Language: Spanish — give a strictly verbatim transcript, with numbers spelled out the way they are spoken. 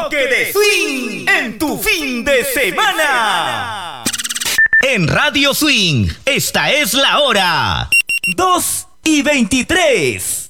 toque de swing en tu fin de semana. En Radio Swing, esta es la hora. dos y veintitrés.